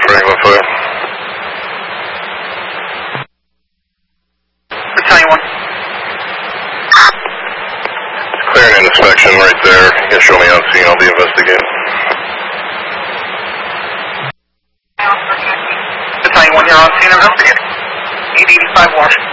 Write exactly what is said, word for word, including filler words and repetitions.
Franklin five. Battalion one. Clearing an inspection right there. You can show me on scene, I'll be investigating. Battalion one, you're on scene investigating. eight eighty-five Washington.